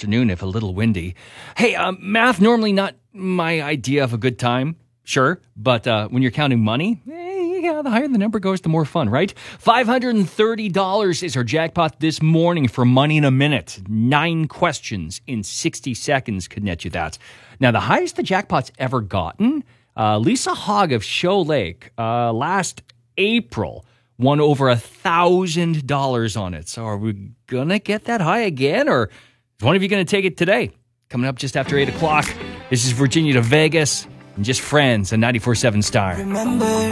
afternoon if a little windy. Hey, math normally not my idea of a good time, sure, but when you're counting money, yeah, the higher the number goes, the more fun, right? $530 is our jackpot this morning for Money in a Minute. 9 questions in 60 seconds could net you that. Now, the highest the jackpot's ever gotten, Lisa Hogg of Show Lake last April won over $1,000 on it. So are we going to get that high again, or is one of you going to take it today? Coming up just after 8 o'clock, this is Virginia to Vegas and Just Friends on 94.7 Star. Remember